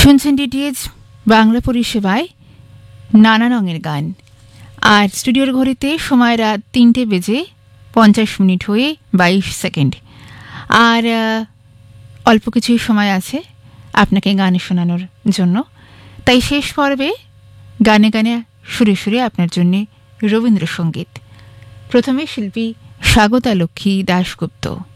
শুনছেন ডিটিএইচ বাংলা পরিষেবায় নানা রঙের গান। আর স্টুডিওর ঘড়িতে সময় রাত 3:50 হয়ে 22 সেকেন্ড। আর অল্প কিছুই সময় আছে আপনাকে গান শোনানোর জন্য। তাই শেষ পর্বে গানে গানে সুরে সুরে আপনার জন্যে রবীন্দ্রসঙ্গীত। প্রথমে শিল্পী স্বাগতা লক্ষ্মী দাশগুপ্ত।